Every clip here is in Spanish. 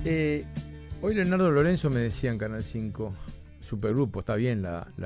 Eh, Hoy Leonardo Lorenzo me decía en Canal 5, supergrupo, está bien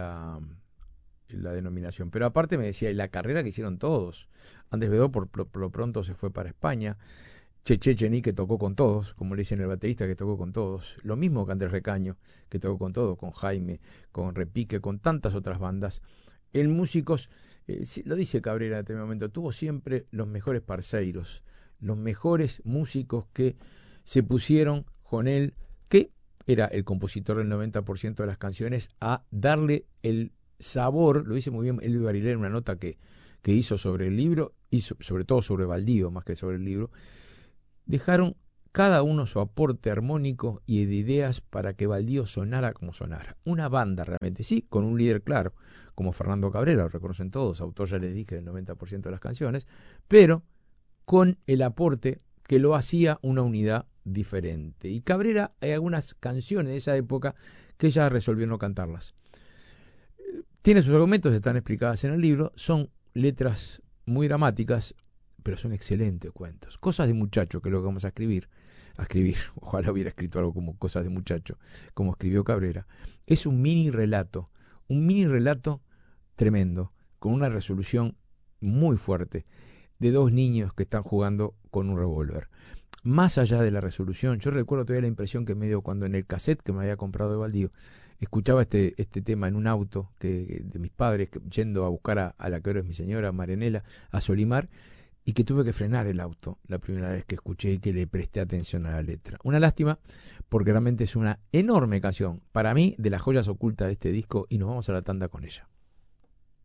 la denominación, pero aparte me decía, y la carrera que hicieron todos. Andrés Bedó por lo pronto se fue para España. Cheche Chení, que tocó con todos, como le dicen el baterista, que tocó con todos. Lo mismo que Andrés Recaño, que tocó con todos, con Jaime, con Repique, con tantas otras bandas. El músicos, lo dice Cabrera en este momento, tuvo siempre los mejores parceiros, los mejores músicos que se pusieron con él, que era el compositor del 90% de las canciones, a darle el sabor. Lo dice muy bien Elvi Barilé en una nota que hizo sobre el libro, y sobre todo sobre Baldío, más que sobre el libro. Dejaron cada uno su aporte armónico y de ideas para que Baldío sonara como sonara. Una banda realmente, sí, con un líder claro, como Fernando Cabrera, lo reconocen todos, autor, ya les dije, del 90% de las canciones, pero con el aporte que lo hacía una unidad diferente. Y Cabrera, hay algunas canciones de esa época que ella resolvió no cantarlas. Tiene sus argumentos, están explicadas en el libro, son letras muy dramáticas, pero son excelentes cuentos. Cosas de muchacho, que es lo que vamos a escribir. Ojalá hubiera escrito algo como Cosas de muchacho, como escribió Cabrera. Es un mini relato tremendo, con una resolución muy fuerte, de dos niños que están jugando con un revólver. Más allá de la resolución, yo recuerdo todavía la impresión que me dio cuando en el cassette que me había comprado de Baldío, escuchaba este tema en un auto de mis padres, yendo a buscar a la que ahora es mi señora, Marenela, a Solimar, y que tuve que frenar el auto la primera vez que escuché y que le presté atención a la letra. Una lástima, porque realmente es una enorme canción, para mí, de las joyas ocultas de este disco, y nos vamos a la tanda con ella.